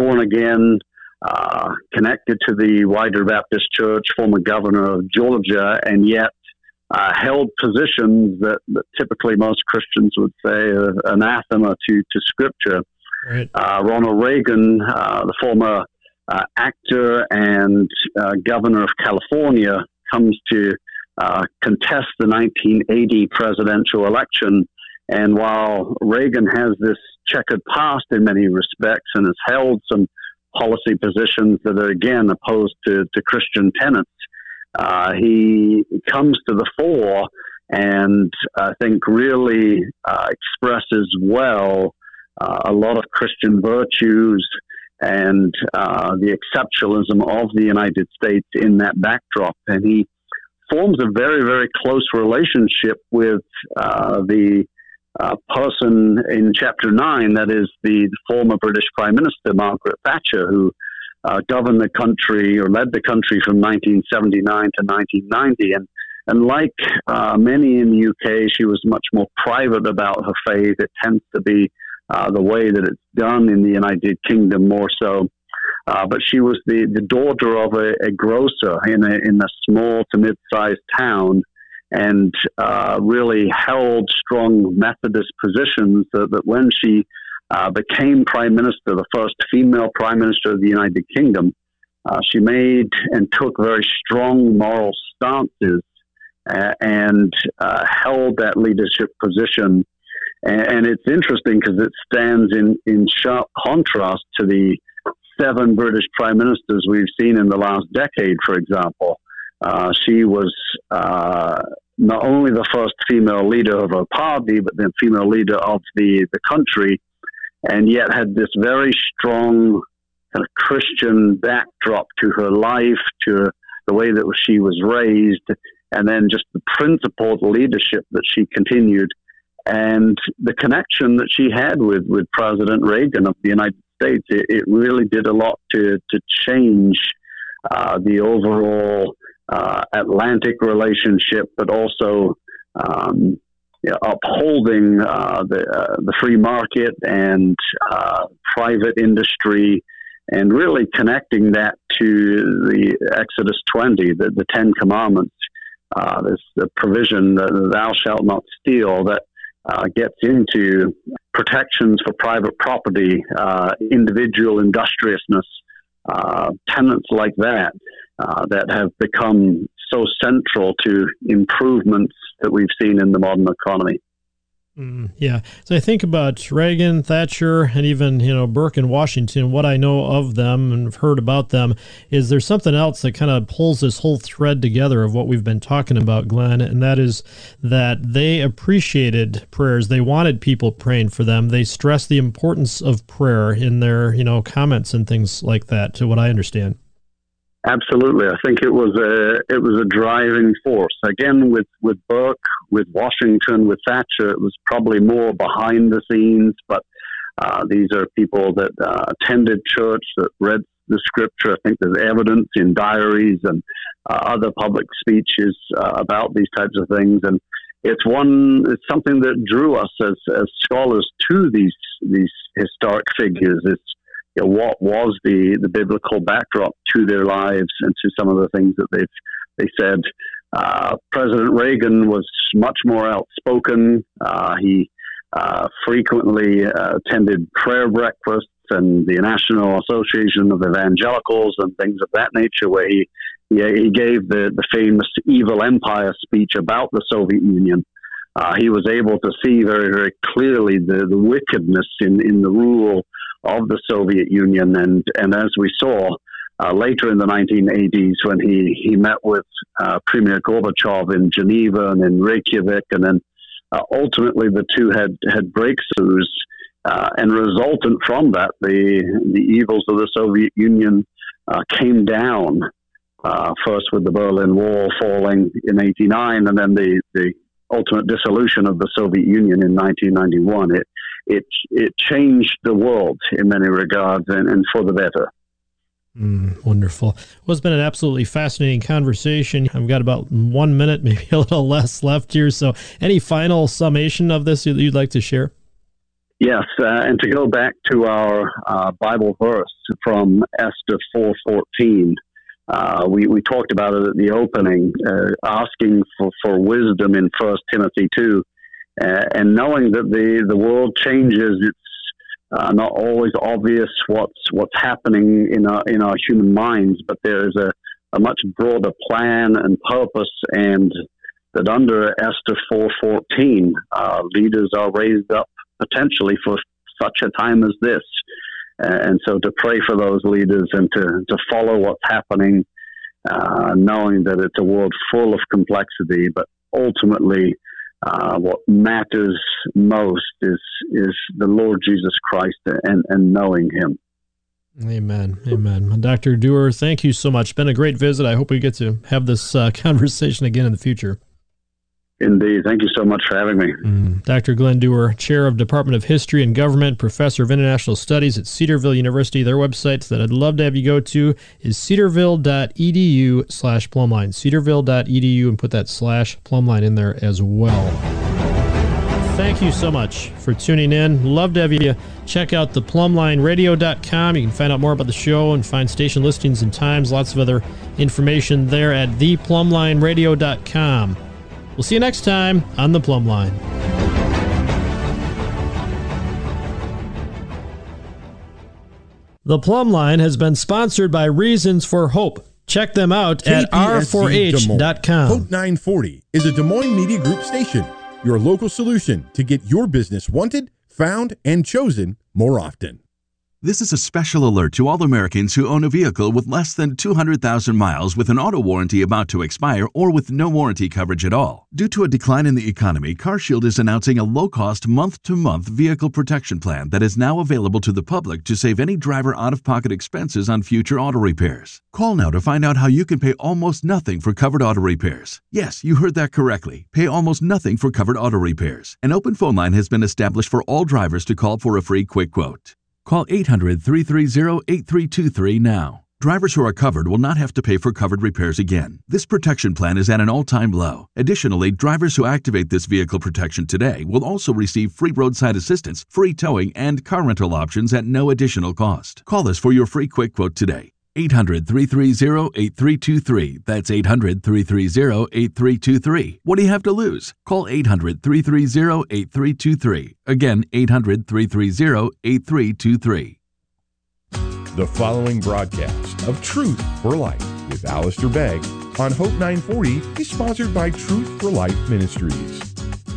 born again, connected to the wider Baptist Church, former governor of Georgia, and yet held positions that typically most Christians would say are anathema to Scripture. Right. Ronald Reagan, the former actor and governor of California, comes to contest the 1980 presidential election. And while Reagan has this checkered past in many respects and has held some policy positions that are, again, opposed to Christian tenets, he comes to the fore and I think really expresses well a lot of Christian virtues and the exceptionalism of the United States in that backdrop. And he forms a very, very close relationship with the person in Chapter 9, that is the former British Prime Minister, Margaret Thatcher, who governed the country or led the country from 1979 to 1990. And like many in the UK, she was much more private about her faith. It tends to be the way that it's done in the United Kingdom more so. But she was the daughter of a grocer in a small to mid-sized town, and really held strong Methodist positions that when she became prime minister, the first female prime minister of the United Kingdom, she made and took very strong moral stances and held that leadership position. And it's interesting because it stands in sharp contrast to the 7 British prime ministers we've seen in the last decade, for example. She was not only the first female leader of her party, but then female leader of the country, and yet had this very strong kind of Christian backdrop to her life, to the way that she was raised, and then just the principled leadership that she continued, and the connection that she had with President Reagan of the United States. It really did a lot to change the overall Atlantic relationship, but also upholding the free market and private industry, and really connecting that to the Exodus 20, the 10 Commandments. There's the provision that thou shalt not steal that gets into protections for private property, individual industriousness, tenets like that that have become so central to improvements that we've seen in the modern economy. Yeah. So I think about Reagan, Thatcher, and even, Burke and Washington. What I know of them and have heard about them is there's something else that kind of pulls this whole thread together of what we've been talking about, Glenn, and that is that they appreciated prayers. They wanted people praying for them. They stressed the importance of prayer in their, comments and things like that, to what I understand. Absolutely. I think it was a driving force. Again, with Burke, with Washington, with Thatcher, it was probably more behind the scenes, but these are people that attended church, that read the Scripture. I think there's evidence in diaries and other public speeches about these types of things. And it's something that drew us as scholars to these historic figures. It's what was the biblical backdrop to their lives and to some of the things that they said. President Reagan was much more outspoken. He frequently attended prayer breakfasts and the National Association of Evangelicals and things of that nature, where he gave the famous Evil Empire speech about the Soviet Union. He was able to see very, very clearly the wickedness in the rule of the Soviet Union, and as we saw later in the 1980s when he met with Premier Gorbachev in Geneva and in Reykjavik, and then ultimately the two had breakthroughs, and resultant from that, the evils of the Soviet Union came down, first with the Berlin Wall falling in 1989, and then the ultimate dissolution of the Soviet Union in 1991. It changed the world in many regards, and for the better. Wonderful. Well, it's been an absolutely fascinating conversation. I've got about 1 minute, maybe a little less left here. So any final summation of this that you'd like to share? Yes, and to go back to our Bible verse from Esther 4:14, we talked about it at the opening, asking for wisdom in 1 Timothy 2, and knowing that the world changes. It's not always obvious what's happening in our human minds, but there is a much broader plan and purpose, and that under Esther 4:14, leaders are raised up potentially for such a time as this. And so to pray for those leaders and to follow what's happening, knowing that it's a world full of complexity, but ultimately what matters most is the Lord Jesus Christ and knowing him. Amen. Amen. Dr. Dewar, thank you so much. It's been a great visit. I hope we get to have this conversation again in the future. Indeed. Thank you so much for having me. Dr. Glenn Dewar, Chair of Department of History and Government, Professor of International Studies at Cedarville University. Their website that I'd love to have you go to is cedarville.edu/plumline. Cedarville.edu, and put that /plumline in there as well. Thank you so much for tuning in. Love to have you check out the plumlineradio.com. You can find out more about the show and find station listings and times, lots of other information there at theplumlineradio.com. We'll see you next time on The Plumb Line. The Plumb Line has been sponsored by Reasons for Hope. Check them out at r4h.com. Hope 940 is a Des Moines Media Group station, your local solution to get your business wanted, found, and chosen more often. This is a special alert to all Americans who own a vehicle with less than 200,000 miles with an auto warranty about to expire or with no warranty coverage at all. Due to a decline in the economy, CarShield is announcing a low-cost month-to-month vehicle protection plan that is now available to the public to save any driver out-of-pocket expenses on future auto repairs. Call now to find out how you can pay almost nothing for covered auto repairs. Yes, you heard that correctly. Pay almost nothing for covered auto repairs. An open phone line has been established for all drivers to call for a free quick quote. Call 800-330-8323 now. Drivers who are covered will not have to pay for covered repairs again. This protection plan is at an all-time low. Additionally, drivers who activate this vehicle protection today will also receive free roadside assistance, free towing, and car rental options at no additional cost. Call us for your free quick quote today. 800-330-8323. That's 800-330-8323. What do you have to lose? Call 800-330-8323. Again, 800-330-8323. The following broadcast of Truth for Life with Alistair Begg on Hope 940 is sponsored by Truth for Life Ministries.